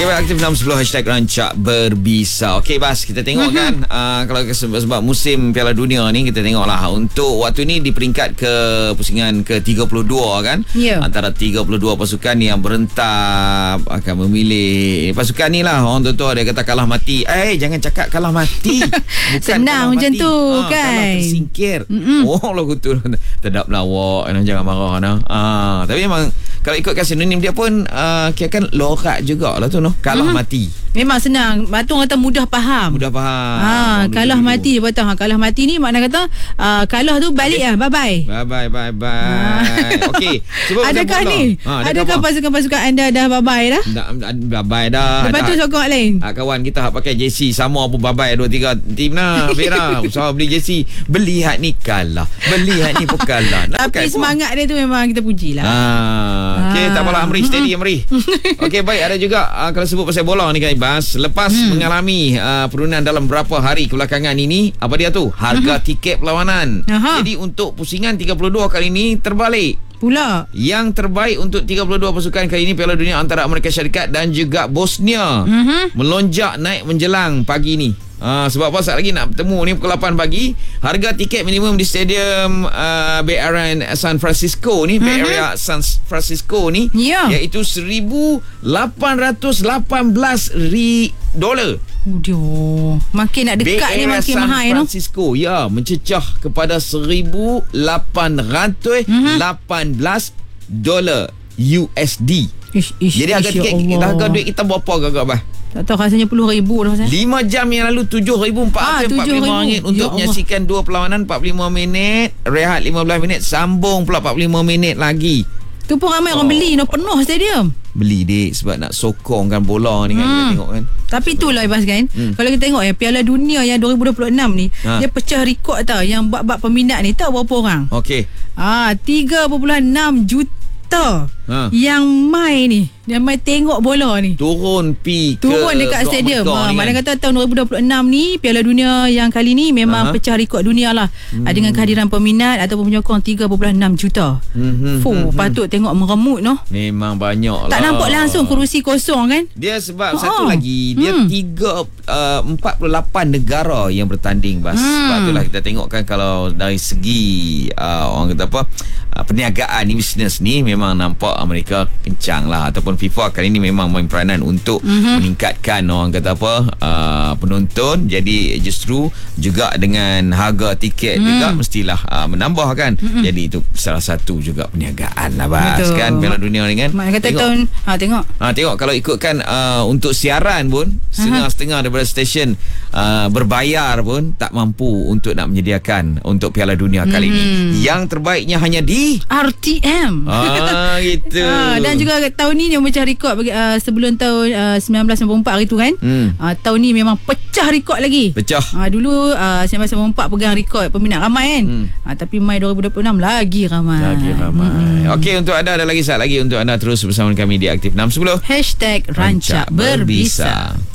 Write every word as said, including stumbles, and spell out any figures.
Okey, baik, aktif enam sepuluh hashtag Rancak Berbisa. Okey Bas, kita tengok mm-hmm. kan uh, kalau sebab, sebab musim Piala Dunia ni, kita tengoklah untuk waktu ni di peringkat ke pusingan ke tiga puluh dua kan, yeah. antara tiga puluh dua pasukan yang berentap akan memilih pasukan ni lah. Orang tu dia kata kalah mati. Eh jangan cakap kalah mati. Bukan senang macam tu ha, kan. Kalah tersingkir. Mm-mm. Oh lah betul. Sedap lah awak, jangan marah nah. Ah, tapi memang kalau ikutkan sinonim dia pun uh, kira kan lorak jugalah tu noh. Kalah mm-hmm. mati. Memang senang. Matung kata mudah faham. Mudah faham. Ha, kalah dulu. mati dia kata. Ha, kalah mati ni makna kata uh, kalah tu balik lah. Bye bye. Bye bye bye bye. Okey. Adakah ni? Ha, adakah pasukan-pasukan anda dah bye bye dah? Dah bye bye dah. Lepas tu sokong lain. Ha, kawan kita hak pakai jersey sama pun bye bye dua tiga tim lah. Vera, usaha beli jersey. Beli hak ni kalah. Beli hak ni pun kalah. Nak tapi semangat pun dia tu memang kita pujilah. Ha. Okey, tak apalah Amri, steady Amri. Okey, baik, ada juga uh, kalau sebut pasal bola ni kan Ibas, lepas hmm. mengalami uh, penurunan dalam beberapa hari kebelakangan ini, apa dia tu? Harga uh-huh. tiket perlawanan. Uh-huh. Jadi untuk pusingan tiga puluh dua kali ini terbalik. Pula. Yang terbaik untuk tiga puluh dua pasukan kali ini Piala Dunia antara Amerika Syarikat dan juga Bosnia uh-huh. melonjak naik menjelang pagi ni. Ha, sebab apa saat lagi nak bertemu ni pukul lapan pagi. Harga tiket minimum di stadium uh, Bay Area San Francisco ni, uh-huh. Bay Area San Francisco ni, yeah. iaitu seribu lapan ratus lapan belas dolar. Udah, makin nak dekat Bay ni makin San mahal no? Francisco, ya, mencecah kepada seribu lapan ratus lapan belas dolar U S D. Ish, ish, Jadi harga tiket, harga duit kita berapa agak-agak bah? Tak tahu, rasanya puluh ribu dah. lima jam yang lalu tujuh ribu empat ratus empat puluh lima ringgit untuk ya menyaksikan dua perlawanan empat puluh lima minit, rehat lima belas minit, sambung pula empat puluh lima minit lagi. Tu pun ramai oh. orang beli, no, penuh stadium. Beli dik sebab nak sokongkan bola ni kan, hmm. kita tengok kan. Tapi itulah Ibas kan, hmm. kalau kita tengok ya Piala Dunia yang dua ribu dua puluh enam ni, ha. dia pecah rekod tau. Yang bab-bab peminat ni tahu berapa orang? Okey. Ah, tiga perpuluhan enam juta ha. yang mai ni, yang mai tengok bola ni. Turun pi ke turun dekat stadium. Ha, maknanya kata tahun dua ribu dua puluh enam ni Piala Dunia yang kali ni memang uh-huh. pecah rekod dunia lah. Hmm. Dengan kehadiran peminat ataupun penyokong tiga perpuluhan enam juta. Hmm. Fuh, hmm. patut tengok meremut noh. Memang banyak lah. Tak nampak langsung kerusi kosong kan? Dia sebab oh. satu lagi, dia hmm. tiga uh, empat puluh lapan negara yang bertanding Bas. Hmm. Sebab itulah kita tengokkan kalau dari segi uh, orang kata apa, uh, perniagaan ni, bisnes ni memang nampak Amerika kencang lah, ataupun FIFA kali ini memang main peranan untuk mm-hmm. meningkatkan orang kata apa uh, penonton. Jadi justru juga dengan harga tiket mm. juga mestilah uh, menambah kan. Mm-hmm. Jadi itu salah satu juga perniagaan lah Bas. Betul. Kan Piala Dunia ni kan. Mak kata tengok, tahun ha, tengok ha, tengok kalau ikutkan uh, untuk siaran pun setengah-setengah daripada stesen uh, berbayar pun tak mampu untuk nak menyediakan untuk Piala Dunia kali mm-hmm. ini. Yang terbaiknya hanya di R T M. Ah gitu. Ha, dan juga tahun ni yang pecah rekod bagi, uh, sebelum tahun uh, sembilan belas sembilan puluh empat hari tu kan. Hmm. Uh, tahun ni memang pecah rekod lagi. Pecah. Uh, dulu uh, sembilan belas sembilan puluh empat pegang rekod peminat ramai kan. Hmm. Uh, tapi Mai dua ribu dua puluh enam lagi ramai. Lagi ramai. Hmm. Okey, untuk anda ada lagi saat lagi untuk anda terus bersama kami di Aktif enam sepuluh. hashtag Rancak Berbisa.